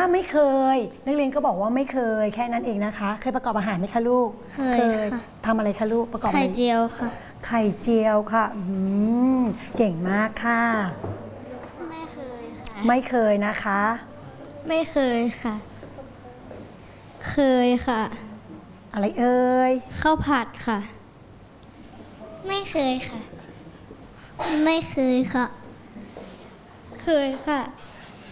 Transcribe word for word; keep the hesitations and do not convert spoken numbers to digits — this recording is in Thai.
ไม่เคยนักเรียนก็บอกว่าไม่เคยแค่นั้นเองนะคะเคยประกอบอาหารไหมคะลูกเคยค่ะทำอะไรคะลูกประกอบอะไรไข่เจียวค่ะไข่เจียวค่ะอืมเก่งมากค่ะไม่เคยค่ะไม่เคยนะคะไม่เคยค่ะเคยค่ะอะไรเอ่ยข้าวผัดค่ะไม่เคยค่ะไม่เคยค่ะเคยค่ะ